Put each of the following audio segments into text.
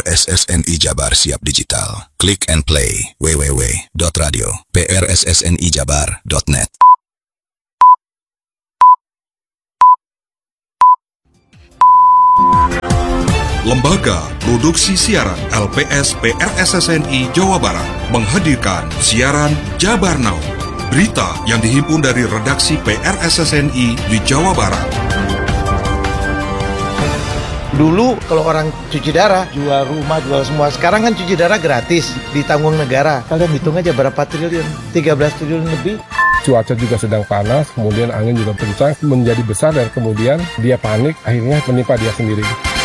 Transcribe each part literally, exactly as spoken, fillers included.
S S N I Jabar siap digital. Click and play w w w dot radio p r s s n i jabar dot net. Lembaga Produksi Siaran L P S P R S S N I Jawa Barat menghadirkan siaran Jabar Now, berita yang dihimpun dari redaksi P R S S N I di Jawa Barat. Dulu kalau orang cuci darah, jual rumah, jual semua. Sekarang kan cuci darah gratis, ditanggung negara. Kalian hitung aja berapa triliun, tiga belas triliun lebih. Cuaca juga sedang panas, kemudian angin juga kencang, menjadi besar dan kemudian dia panik, akhirnya menimpa dia sendiri.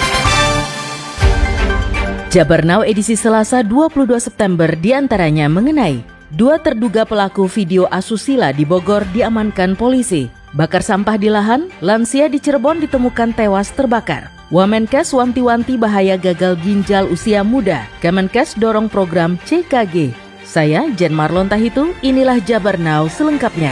Jabar Now edisi Selasa dua puluh dua September diantaranya mengenai dua terduga pelaku video asusila di Bogor diamankan polisi. Bakar sampah di lahan, lansia di Cirebon ditemukan tewas terbakar. Wamenkes wanti-wanti bahaya gagal ginjal usia muda. Kemenkes dorong program C K G. Saya Jen Marlon Tahitu, inilah Jabar Now selengkapnya.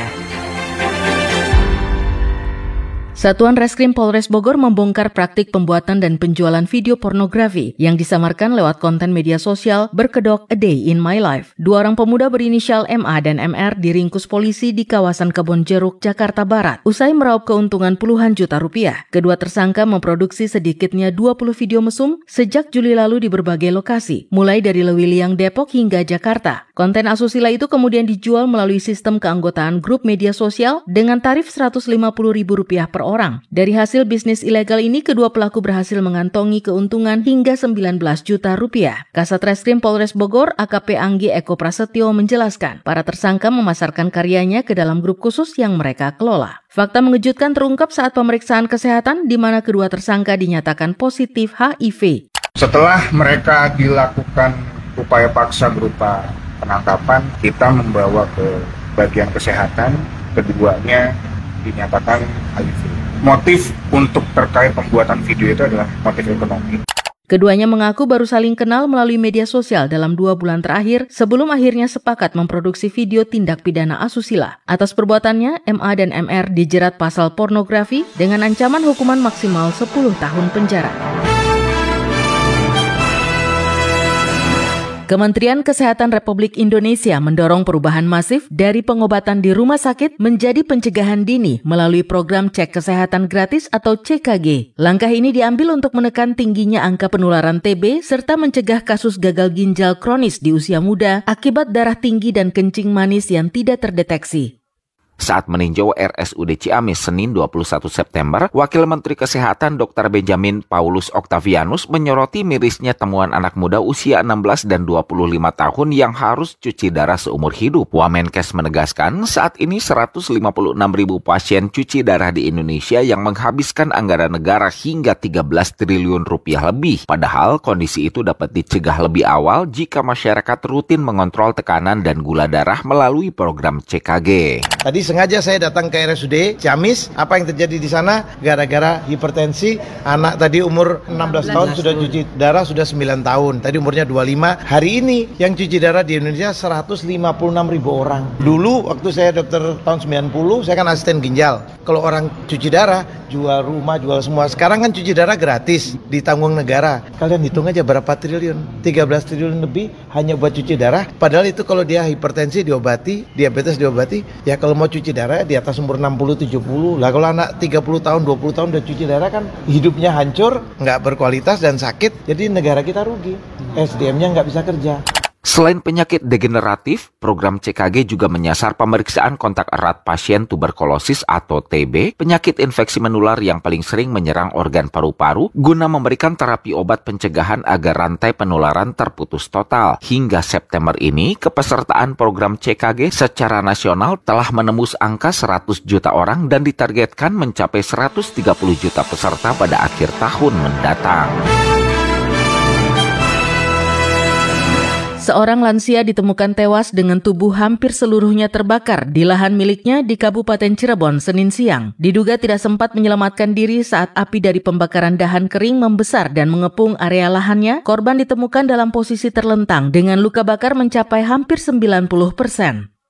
Satuan Reskrim Polres Bogor membongkar praktik pembuatan dan penjualan video pornografi yang disamarkan lewat konten media sosial berkedok A Day in My Life. Dua orang pemuda berinisial M A dan M R diringkus polisi di kawasan Kebon Jeruk, Jakarta Barat. Usai meraup keuntungan puluhan juta rupiah, kedua tersangka memproduksi sedikitnya dua puluh video mesum sejak Juli lalu di berbagai lokasi, mulai dari Lewiliang, Depok hingga Jakarta. Konten asusila itu kemudian dijual melalui sistem keanggotaan grup media sosial dengan tarif seratus lima puluh ribu rupiah per orang. Dari hasil bisnis ilegal ini, kedua pelaku berhasil mengantongi keuntungan hingga sembilan belas juta rupiah. Kasat Reskrim Polres Bogor, A K P Anggi Eko Prasetyo menjelaskan, para tersangka memasarkan karyanya ke dalam grup khusus yang mereka kelola. Fakta mengejutkan terungkap saat pemeriksaan kesehatan di mana kedua tersangka dinyatakan positif H I V. Setelah mereka dilakukan upaya paksa berupa penangkapan, kita membawa ke bagian kesehatan, keduanya dinyatakan H I V. Motif untuk terkait pembuatan video itu adalah motif ekonomi. Keduanya mengaku baru saling kenal melalui media sosial dalam dua bulan terakhir sebelum akhirnya sepakat memproduksi video tindak pidana asusila. Atas perbuatannya, M A dan M R dijerat pasal pornografi dengan ancaman hukuman maksimal sepuluh tahun penjara. Kementerian Kesehatan Republik Indonesia mendorong perubahan masif dari pengobatan di rumah sakit menjadi pencegahan dini melalui program cek kesehatan gratis atau C K G. Langkah ini diambil untuk menekan tingginya angka penularan T B serta mencegah kasus gagal ginjal kronis di usia muda akibat darah tinggi dan kencing manis yang tidak terdeteksi. Saat meninjau R S U D Ciamis Senin dua puluh satu September, Wakil Menteri Kesehatan Doktor Benjamin Paulus Octavianus menyoroti mirisnya temuan anak muda usia enam belas dan dua puluh lima tahun yang harus cuci darah seumur hidup. Wamenkes menegaskan saat ini seratus lima puluh enam ribu pasien cuci darah di Indonesia yang menghabiskan anggaran negara hingga tiga belas triliun rupiah lebih. Padahal kondisi itu dapat dicegah lebih awal jika masyarakat rutin mengontrol tekanan dan gula darah melalui program C K G. Tadi sengaja saya datang ke R S U D Ciamis. Apa yang terjadi di sana? Gara-gara hipertensi, anak tadi umur enam belas tahun sudah cuci darah sudah sembilan tahun. Tadi umurnya dua puluh lima. Hari ini yang cuci darah di Indonesia seratus lima puluh enam ribu orang. Dulu waktu saya dokter tahun sembilan puluh, saya kan asisten ginjal. Kalau orang cuci darah, jual rumah, jual semua. Sekarang kan cuci darah gratis, ditanggung negara. Kalian hitung aja berapa triliun? tiga belas triliun lebih hanya buat cuci darah. Padahal itu kalau dia hipertensi diobati, diabetes diobati, ya kalau mau cuci darah di atas umur enam puluh tujuh puluh. Lah kalau anak tiga puluh tahun, dua puluh tahun udah cuci darah kan hidupnya hancur, nggak berkualitas dan sakit. Jadi negara kita rugi. S D M-nya nggak bisa kerja. Selain penyakit degeneratif, program C K G juga menyasar pemeriksaan kontak erat pasien tuberkulosis atau T B, penyakit infeksi menular yang paling sering menyerang organ paru-paru, guna memberikan terapi obat pencegahan agar rantai penularan terputus total. Hingga September ini, kepesertaan program C K G secara nasional telah menembus angka seratus juta orang dan ditargetkan mencapai seratus tiga puluh juta peserta pada akhir tahun mendatang. Seorang lansia ditemukan tewas dengan tubuh hampir seluruhnya terbakar di lahan miliknya di Kabupaten Cirebon Senin siang. Diduga tidak sempat menyelamatkan diri saat api dari pembakaran dahan kering membesar dan mengepung area lahannya. Korban ditemukan dalam posisi terlentang dengan luka bakar mencapai hampir sembilan puluh persen.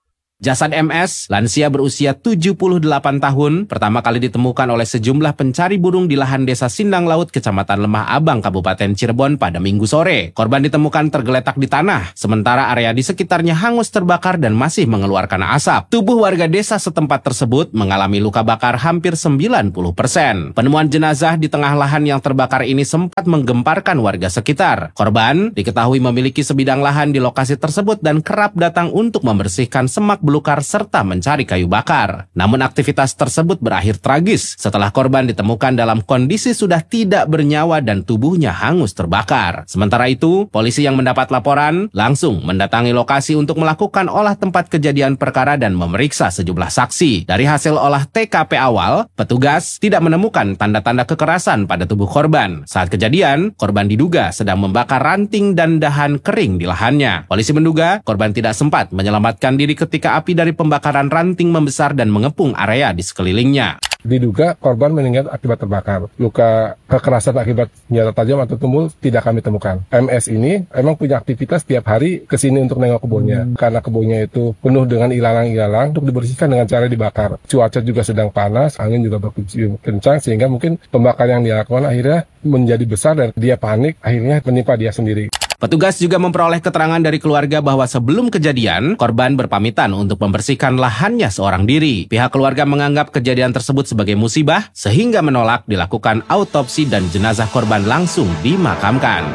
Jasad M S, lansia berusia tujuh puluh delapan tahun, pertama kali ditemukan oleh sejumlah pencari burung di lahan desa Sindang Laut, Kecamatan Lemah Abang, Kabupaten Cirebon pada Minggu sore. Korban ditemukan tergeletak di tanah, sementara area di sekitarnya hangus terbakar dan masih mengeluarkan asap. Tubuh warga desa setempat tersebut mengalami luka bakar hampir sembilan puluh persen. Penemuan jenazah di tengah lahan yang terbakar ini sempat menggemparkan warga sekitar. Korban diketahui memiliki sebidang lahan di lokasi tersebut dan kerap datang untuk membersihkan semak belukar serta mencari kayu bakar. Namun aktivitas tersebut berakhir tragis setelah korban ditemukan dalam kondisi sudah tidak bernyawa dan tubuhnya hangus terbakar. Sementara itu, polisi yang mendapat laporan langsung mendatangi lokasi untuk melakukan olah tempat kejadian perkara dan memeriksa sejumlah saksi. Dari hasil olah T K P awal, petugas tidak menemukan tanda-tanda kekerasan pada tubuh korban. Saat kejadian, korban diduga sedang membakar ranting dan dahan kering di lahannya. Polisi menduga korban tidak sempat menyelamatkan diri ketika api dari pembakaran ranting membesar dan mengepung area di sekelilingnya. Diduga korban meninggal akibat terbakar. Luka kekerasan akibat senjata tajam atau tumbul tidak kami temukan. M S ini emang punya aktivitas tiap hari ke sini untuk nengok kebunnya. Hmm. Karena kebunnya itu penuh dengan ilalang-ilalang untuk dibersihkan dengan cara dibakar. Cuaca juga sedang panas, angin juga bertiup kencang sehingga mungkin pembakaran yang dilakukan akhirnya menjadi besar dan dia panik, akhirnya menimpa dia sendiri. Petugas juga memperoleh keterangan dari keluarga bahwa sebelum kejadian, korban berpamitan untuk membersihkan lahannya seorang diri. Pihak keluarga menganggap kejadian tersebut sebagai musibah, sehingga menolak dilakukan autopsi dan jenazah korban langsung dimakamkan.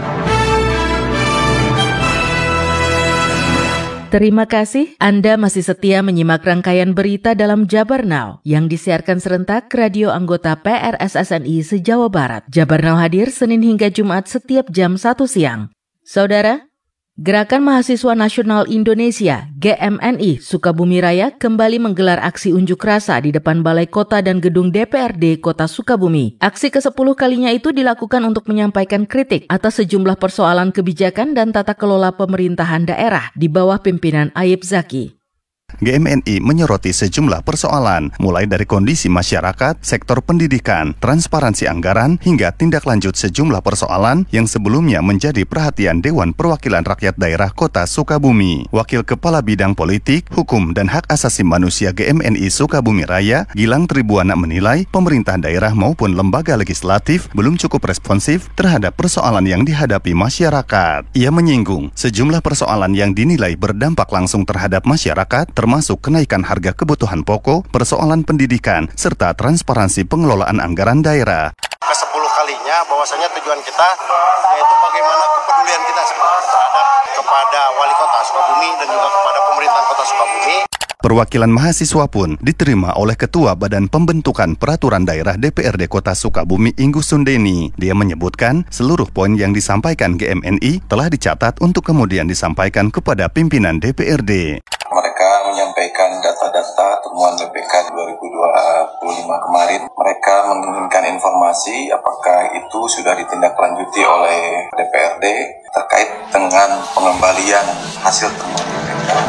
Terima kasih Anda masih setia menyimak rangkaian berita dalam Jabar Now yang disiarkan serentak radio anggota P R S S N I se-Jawa Barat. Jabar Now hadir Senin hingga Jumat setiap jam satu siang. Saudara, Gerakan Mahasiswa Nasional Indonesia G M N I Sukabumi Raya kembali menggelar aksi unjuk rasa di depan Balai Kota dan Gedung D P R D Kota Sukabumi. Aksi kesepuluh kalinya itu dilakukan untuk menyampaikan kritik atas sejumlah persoalan kebijakan dan tata kelola pemerintahan daerah di bawah pimpinan Ayib Zaki. G M N I menyoroti sejumlah persoalan, mulai dari kondisi masyarakat, sektor pendidikan, transparansi anggaran, hingga tindak lanjut sejumlah persoalan yang sebelumnya menjadi perhatian Dewan Perwakilan Rakyat Daerah Kota Sukabumi. Wakil Kepala Bidang Politik, Hukum, dan Hak Asasi Manusia G M N I Sukabumi Raya, Gilang Tribuana menilai pemerintah daerah maupun lembaga legislatif belum cukup responsif terhadap persoalan yang dihadapi masyarakat. Ia menyinggung sejumlah persoalan yang dinilai berdampak langsung terhadap masyarakat, termasuk kenaikan harga kebutuhan pokok, persoalan pendidikan, serta transparansi pengelolaan anggaran daerah. Kesepuluh kalinya bahwasanya tujuan kita yaitu bagaimana kepedulian kita terhadap kepada wali kota Sukabumi dan juga kepada pemerintahan kota Sukabumi. Perwakilan mahasiswa pun diterima oleh Ketua Badan Pembentukan Peraturan Daerah D P R D Kota Sukabumi, Inggus Sundeni. Dia menyebutkan seluruh poin yang disampaikan G M N I telah dicatat untuk kemudian disampaikan kepada pimpinan D P R D. Mereka menyampaikan data-data temuan B P K dua ribu dua puluh lima kemarin. Mereka menginginkan informasi apakah itu sudah ditindaklanjuti oleh D P R D terkait dengan pengembalian hasil temuan B P K.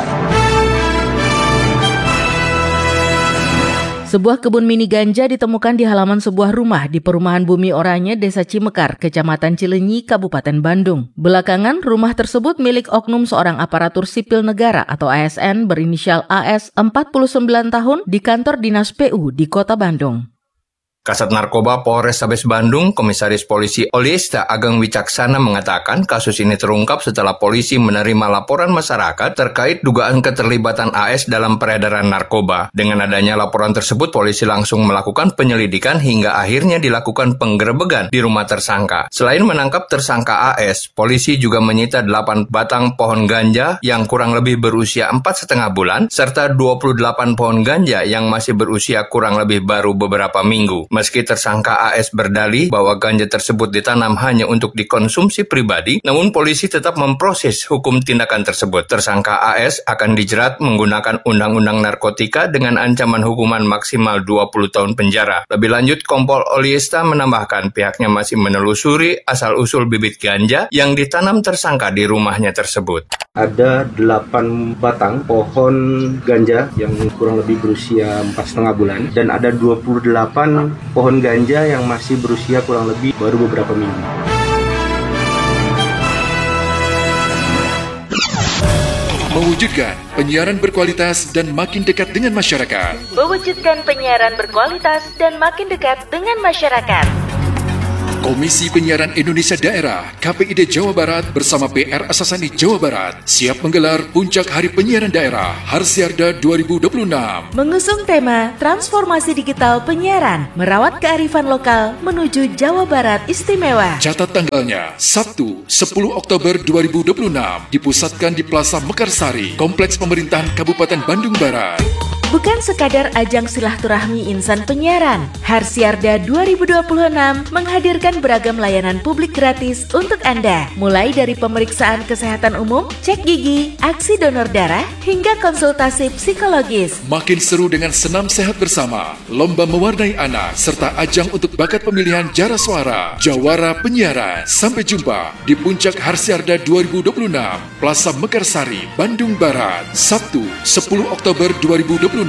Sebuah kebun mini ganja ditemukan di halaman sebuah rumah di Perumahan Bumi Oranye, Desa Cimekar, Kecamatan Cilenyi, Kabupaten Bandung. Belakangan, rumah tersebut milik oknum seorang aparatur sipil negara atau A S N berinisial A S, empat puluh sembilan tahun, di kantor Dinas P U di Kota Bandung. Kasat Narkoba Polrestabes Bandung, Komisaris Polisi Oliesta Ageng Wicaksana mengatakan kasus ini terungkap setelah polisi menerima laporan masyarakat terkait dugaan keterlibatan A S dalam peredaran narkoba. Dengan adanya laporan tersebut, polisi langsung melakukan penyelidikan hingga akhirnya dilakukan penggerebekan di rumah tersangka. Selain menangkap tersangka A S, polisi juga menyita delapan batang pohon ganja yang kurang lebih berusia empat setengah bulan, serta dua puluh delapan pohon ganja yang masih berusia kurang lebih baru beberapa minggu. Meski tersangka A S berdalih bahwa ganja tersebut ditanam hanya untuk dikonsumsi pribadi, namun polisi tetap memproses hukum tindakan tersebut. Tersangka A S akan dijerat menggunakan Undang-Undang Narkotika dengan ancaman hukuman maksimal dua puluh tahun penjara. Lebih lanjut, Kompol Oliesta menambahkan pihaknya masih menelusuri asal-usul bibit ganja yang ditanam tersangka di rumahnya tersebut. Ada delapan batang pohon ganja yang kurang lebih berusia empat setengah bulan dan ada dua puluh delapan pohon ganja yang masih berusia kurang lebih baru beberapa minggu. Mewujudkan penyiaran berkualitas dan makin dekat dengan masyarakat. Mewujudkan penyiaran berkualitas dan makin dekat dengan masyarakat. Komisi Penyiaran Indonesia Daerah K P I D Jawa Barat bersama P R S S N I Jawa Barat siap menggelar Puncak Hari Penyiaran Daerah Harsiarda dua ribu dua puluh enam. Mengusung tema Transformasi Digital Penyiaran, Merawat Kearifan Lokal Menuju Jawa Barat Istimewa. Catat tanggalnya, Sabtu sepuluh Oktober dua ribu dua puluh enam, dipusatkan di Plaza Mekarsari, Kompleks Pemerintahan Kabupaten Bandung Barat. Bukan sekadar ajang silaturahmi insan penyiaran, Harsiarda dua ribu dua puluh enam menghadirkan beragam layanan publik gratis untuk Anda, mulai dari pemeriksaan kesehatan umum, cek gigi, aksi donor darah, hingga konsultasi psikologis. Makin seru dengan senam sehat bersama, lomba mewarnai anak, serta ajang untuk bakat pemilihan jara suara, jawara penyiaran. Sampai jumpa di Puncak Harsiarda dua ribu dua puluh enam, Plaza Mekarsari, Bandung Barat, Sabtu sepuluh Oktober dua ribu dua puluh enam.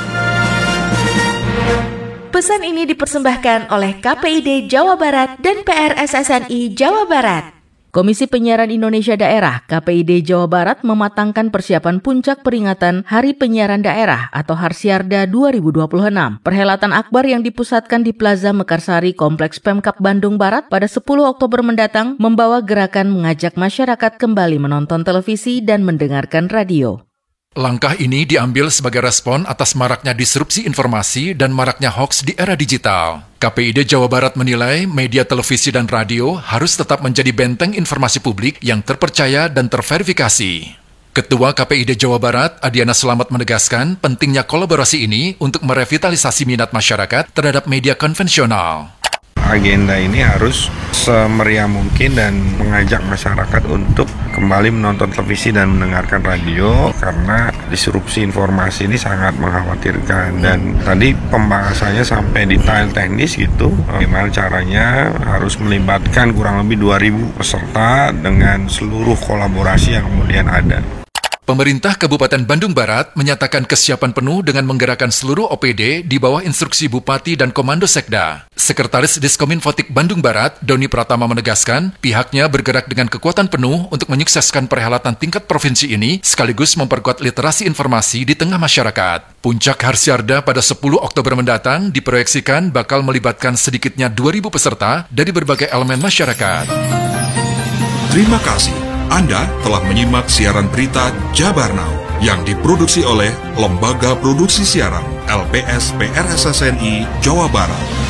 Pesan ini dipersembahkan oleh K P I D Jawa Barat dan P R S S N I Jawa Barat. Komisi Penyiaran Indonesia Daerah K P I D Jawa Barat mematangkan persiapan puncak peringatan Hari Penyiaran Daerah atau Harsiarda dua ribu dua puluh enam. Perhelatan akbar yang dipusatkan di Plaza Mekarsari Kompleks Pemkab Bandung Barat pada sepuluh Oktober mendatang membawa gerakan mengajak masyarakat kembali menonton televisi dan mendengarkan radio. Langkah ini diambil sebagai respon atas maraknya disrupsi informasi dan maraknya hoaks di era digital. K P I D Jawa Barat menilai media televisi dan radio harus tetap menjadi benteng informasi publik yang terpercaya dan terverifikasi. Ketua K P I D Jawa Barat, Adiana Selamat menegaskan pentingnya kolaborasi ini untuk merevitalisasi minat masyarakat terhadap media konvensional. Agenda ini harus semeriah mungkin dan mengajak masyarakat untuk kembali menonton televisi dan mendengarkan radio karena disrupsi informasi ini sangat mengkhawatirkan. Dan tadi pembahasannya sampai detail teknis gitu, bagaimana caranya harus melibatkan kurang lebih dua ribu peserta dengan seluruh kolaborasi yang kemudian ada. Pemerintah Kabupaten Bandung Barat menyatakan kesiapan penuh dengan menggerakkan seluruh O P D di bawah instruksi Bupati dan Komando Sekda. Sekretaris Diskominfotik Bandung Barat, Doni Pratama menegaskan, pihaknya bergerak dengan kekuatan penuh untuk menyukseskan perhelatan tingkat provinsi ini sekaligus memperkuat literasi informasi di tengah masyarakat. Puncak Harsiarda pada sepuluh Oktober mendatang diproyeksikan bakal melibatkan sedikitnya dua ribu peserta dari berbagai elemen masyarakat. Terima kasih. Anda telah menyimak siaran berita Jabar Now yang diproduksi oleh Lembaga Produksi Siaran L P S P R S S N I Jawa Barat.